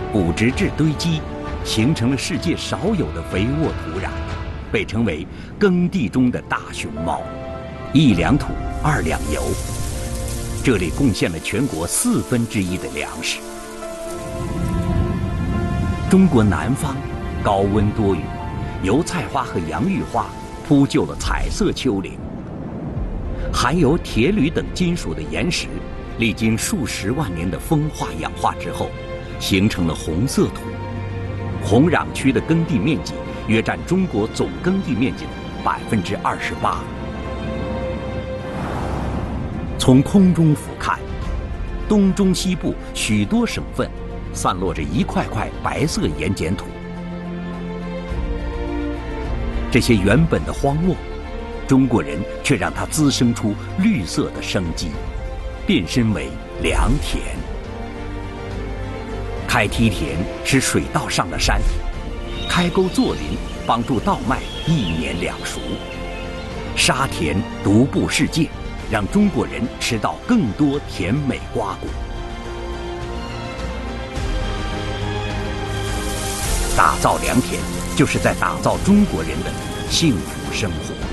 腐殖质堆积，形成了世界少有的肥沃土壤，被称为耕地中的大熊猫。1两土2两油，这里贡献了全国1/4的粮食。中国南方高温多雨，油菜花和洋芋花铺就了彩色丘陵。含有铁铝等金属的岩石，历经数十万年的风化氧化之后，形成了红色土。红壤区的耕地面积约占中国总耕地面积的28%。从空中俯瞰，东中西部许多省份散落着一块块白色盐碱土。这些原本的荒漠，中国人却让它滋生出绿色的生机，变身为良田。开梯田使水稻上了山，开沟作林帮助稻麦1年2熟，沙田独步世界，让中国人吃到更多甜美瓜果。打造良田，就是在打造中国人的幸福生活。